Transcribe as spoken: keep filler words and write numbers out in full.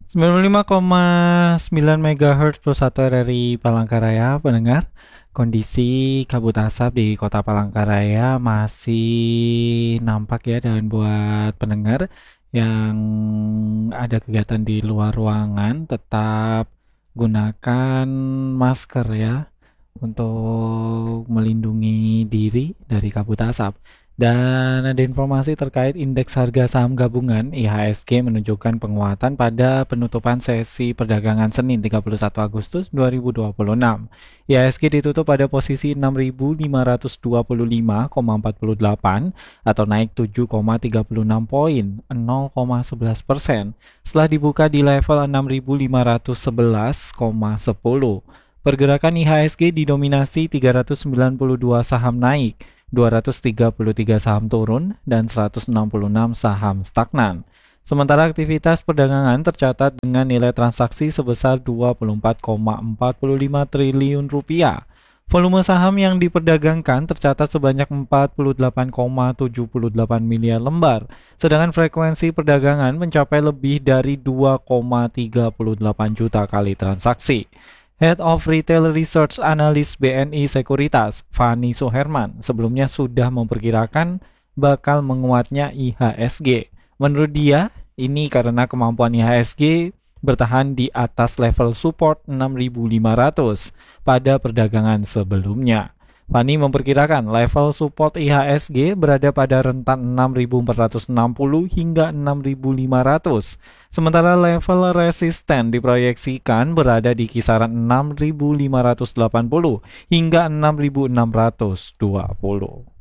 sembilan puluh lima koma sembilan megahertz plus satu R R I Palangkaraya, pendengar. Kondisi kabut asap di kota Palangkaraya masih nampak ya, dan buat pendengar yang ada kegiatan di luar ruangan tetap gunakan masker ya untuk melindungi diri dari kabut asap. Dan ada informasi terkait indeks harga saham gabungan I H S G menunjukkan penguatan pada penutupan sesi perdagangan Senin tiga puluh satu Agustus dua ribu dua puluh enam. I H S G ditutup pada posisi enam ribu lima ratus dua puluh lima koma empat delapan atau naik tujuh koma tiga enam poin, nol koma sebelas persen, setelah dibuka di level enam ribu lima ratus sebelas koma sepuluh. Pergerakan I H S G didominasi tiga ratus sembilan puluh dua saham naik, dua ratus tiga puluh tiga saham turun, dan seratus enam puluh enam saham stagnan. Sementara aktivitas perdagangan tercatat dengan nilai transaksi sebesar dua puluh empat koma empat lima triliun rupiah. Volume saham yang diperdagangkan tercatat sebanyak empat puluh delapan koma tujuh delapan miliar lembar, sedangkan frekuensi perdagangan mencapai lebih dari dua koma tiga delapan juta kali transaksi. Head of Retail Research Analyst B N I Sekuritas, Fani Suherman, sebelumnya sudah memperkirakan bakal menguatnya I H S G. Menurut dia, ini karena kemampuan I H S G bertahan di atas level support enam ribu lima ratus pada perdagangan sebelumnya. Fani memperkirakan level support I H S G berada pada rentan enam ribu empat ratus enam puluh hingga enam ribu lima ratus. Sementara level resisten diproyeksikan berada di kisaran enam ribu lima ratus delapan puluh hingga enam ribu enam ratus dua puluh.